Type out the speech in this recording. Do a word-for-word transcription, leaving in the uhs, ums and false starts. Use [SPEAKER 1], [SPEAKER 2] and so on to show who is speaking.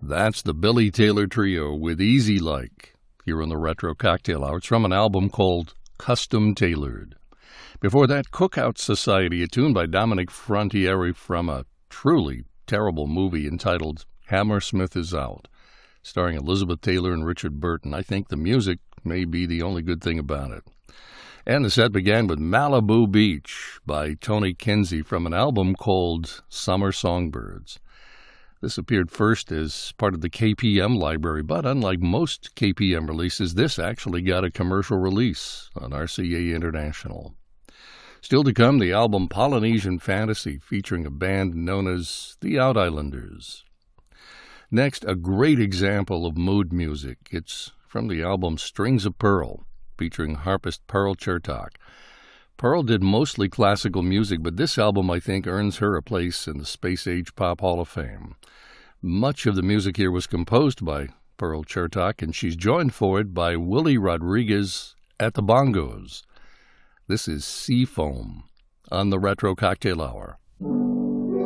[SPEAKER 1] That's the Billy Taylor Trio with Easy Like here on the Retro Cocktail Hour. It's from an album called Custom Tailored. Before that, Cookout Society, a tune by Dominic Frontiere from a truly terrible movie entitled Hammersmith is Out, starring Elizabeth Taylor and Richard Burton. I think the music may be the only good thing about it. And the set began with Malibu Beach by Tony Kinsey from an album called Summer Songbirds. This appeared first as part of the K P M library, but unlike most K P M releases, this actually got a commercial release on R C A International. Still to come, the album Polynesian Fantasy, featuring a band known as the Out Islanders. Next, a great example of mood music. It's from the album Strings of Pearl, featuring harpist Pearl Chertok. Pearl did mostly classical music, but this album, I think, earns her a place in the Space Age Pop Hall of Fame. Much of the music here was composed by Pearl Chertok, and she's joined for it by Willie Rodriguez at the bongos. This is Seafoam on the Retro Cocktail Hour.